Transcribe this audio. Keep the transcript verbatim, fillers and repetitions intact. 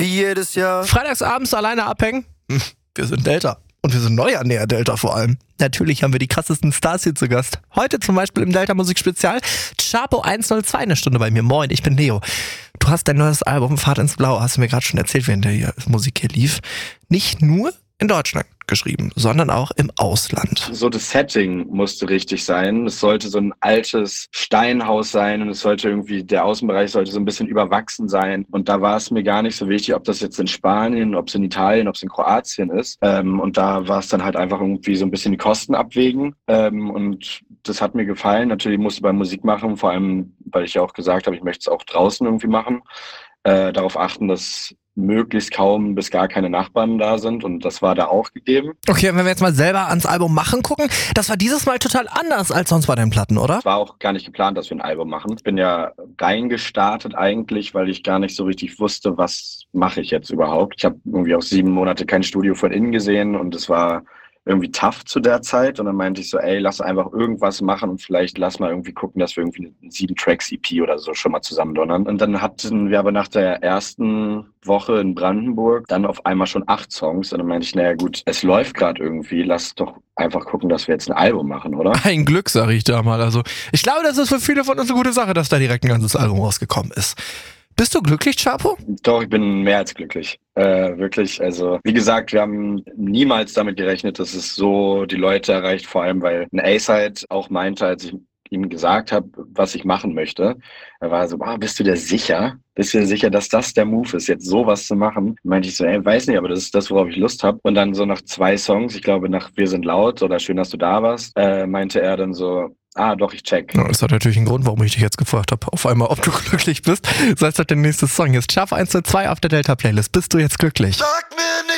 wie jedes Jahr. Freitagsabends alleine abhängen? Hm, wir sind Delta. Und wir sind neu an der Delta vor allem. Natürlich haben wir die krassesten Stars hier zu Gast. Heute zum Beispiel im Delta Musik Spezial Chapo hundertzwei eine Stunde bei mir. Moin, ich bin Leo. Du hast dein neues Album Fahrt ins Blaue, hast du mir gerade schon erzählt, während der Musik hier lief, nicht nur in Deutschland geschrieben, sondern auch im Ausland. So das Setting musste richtig sein. Es sollte so ein altes Steinhaus sein und es sollte irgendwie, der Außenbereich sollte so ein bisschen überwachsen sein. Und da war es mir gar nicht so wichtig, ob das jetzt in Spanien, ob es in Italien, ob es in Kroatien ist. Ähm, und da war es dann halt einfach irgendwie so ein bisschen die Kosten abwägen. Ähm, und das hat mir gefallen. Natürlich musste ich beim Musik machen, vor allem, weil ich ja auch gesagt habe, ich möchte es auch draußen irgendwie machen. Äh, darauf achten, dass möglichst kaum bis gar keine Nachbarn da sind und das war da auch gegeben. Okay, wenn wir jetzt mal selber ans Album machen gucken, das war dieses Mal total anders als sonst bei den Platten, oder? Es war auch gar nicht geplant, dass wir ein Album machen. Ich bin ja reingestartet eigentlich, weil ich gar nicht so richtig wusste, was mache ich jetzt überhaupt. Ich habe irgendwie auch sieben Monate kein Studio von innen gesehen und es war irgendwie tough zu der Zeit und dann meinte ich so, ey, lass einfach irgendwas machen und vielleicht lass mal irgendwie gucken, dass wir irgendwie eine sieben Tracks E P oder so schon mal zusammen donnern. Und dann hatten wir aber nach der ersten Woche in Brandenburg dann auf einmal schon acht Songs und dann meinte ich, naja gut, es läuft gerade irgendwie, lass doch einfach gucken, dass wir jetzt ein Album machen, oder? Ein Glück, sag ich da mal. Also ich glaube, das ist für viele von uns eine gute Sache, dass da direkt ein ganzes Album rausgekommen ist. Bist du glücklich, Chapo? Doch, ich bin mehr als glücklich. Äh, wirklich, also wie gesagt, wir haben niemals damit gerechnet, dass es so die Leute erreicht, vor allem weil ein A-Side auch meinte, als ich ihm gesagt habe, was ich machen möchte, er war so, ah, bist du dir sicher? Bist du dir sicher, dass das der Move ist, jetzt sowas zu machen? Meinte ich so, ey, weiß nicht, aber das ist das, worauf ich Lust habe. Und dann so nach zwei Songs, ich glaube nach Wir sind laut oder Schön, dass du da warst, äh, meinte er dann so, ah, doch, ich check. Ja, das hat natürlich einen Grund, warum ich dich jetzt gefragt habe, auf einmal, ob du glücklich bist. Sei es halt der nächste Song. Jetzt Chapo hundertzwei auf der Delta-Playlist. Bist du jetzt glücklich? Sag mir nicht.